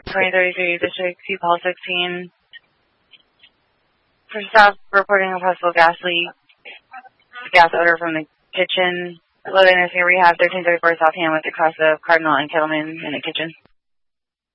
2033 District, Call 16. For staff reporting a possible gas leak, gas odor from the kitchen. Low Nursing Rehab, 1334 South Hamlet, across the Cardinal and Kettleman in the kitchen.